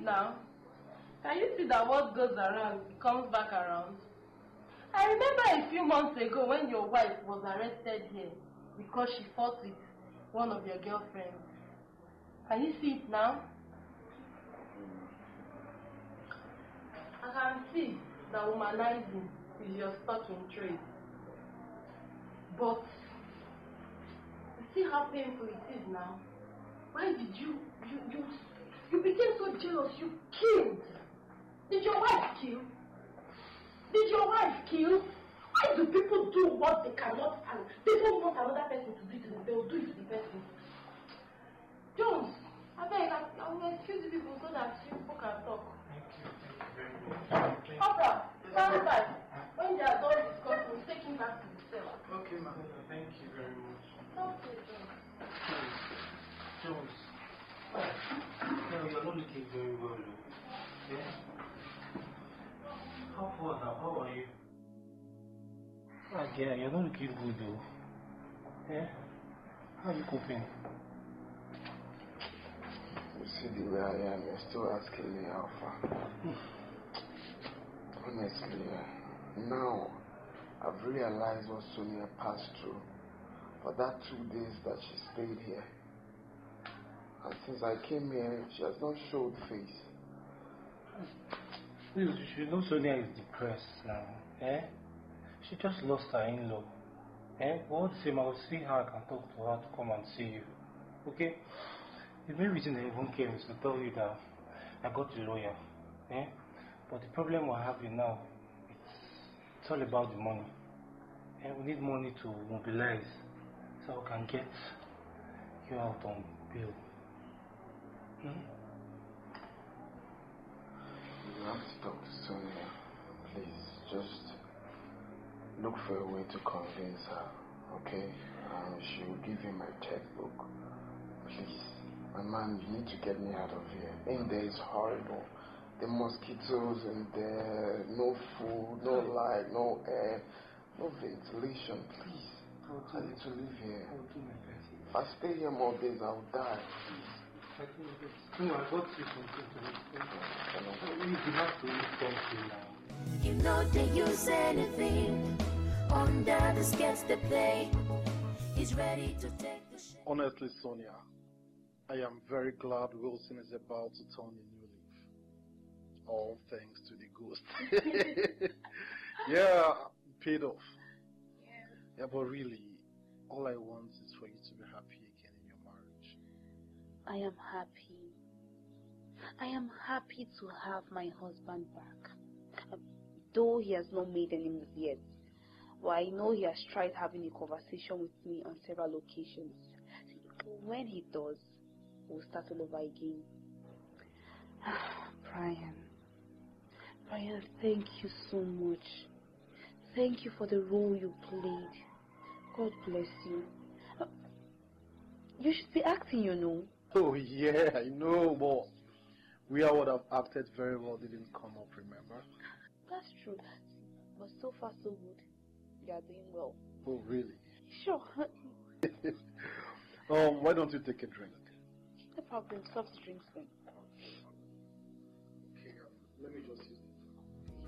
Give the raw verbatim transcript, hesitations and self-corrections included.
now? Can you see that what goes around comes back around? I remember a few months ago when your wife was arrested here because she fought with one of your girlfriends. Can you see it now? I can see that womanizing is your stock in trade. But you see how painful it is now. Why did you you you you became so jealous? You killed. Did your wife kill? Did your wife kill? Why do people do what they cannot stand? People want another person to do to them. They will do it to the person. Jones, I beg, I will excuse you people so that you people can talk. Thank you. Thank you very much. Papa, stand back. When they are done discussing, we'll take him back to the cell. Okay, ma'am. Thank you very much. Okay, Jones. Jones. No, you're not looking very well, though. Yeah? How far now? How are you? Again, you're not looking good, though. Yeah? How are you coping? You see the way I am, you're still asking me how far. Honestly, now I've realized what Sonia passed through for that two days that she stayed here. And since I came here, she has not showed face. You should know Sonia is depressed now. Eh? She just lost her in-law. Eh? But all the same, I will see how I can talk to her to come and see you. Okay? The main reason I even came is to tell you that I got a lawyer. Eh? But the problem we're having now, it's, it's all about the money. Eh? We need money to mobilize so we can get you out on bail. Hmm? You have to talk to Sonia. Please, just look for a way to convince her, okay? Um, she will give you my checkbook. Please. My man, you need to get me out of here. In there is horrible. The mosquitoes in there, no food, no light, no air, no ventilation. Please. I need to live here. I will do my best. If I stay here more days, I will die. Please. I do my best. No, I got you something to do. You have to eat something now. You know they use anything under the skirts they play. He's ready to take the shit. Honestly, Sonia, I am very glad Wilson is about to turn a new leaf. All thanks to the ghost. Yeah, paid off. Yeah. Yeah, but really, all I want is for you to be happy again in your marriage. I am happy. I am happy to have my husband back. Uh, though he has not made any moves yet. But I know he has tried having a conversation with me on several occasions. When he does, we'll start all over again. Brian. Brian, thank you so much. Thank you for the role you played. God bless you. Uh, you should be acting, you know. Oh yeah, I know, but we I would have acted very well didn't come up, remember? That's true. But so far so good. You are doing well. Oh really? Sure. um, why don't you take a drink? No problem. Soft drinks then. Okay, um, let me just use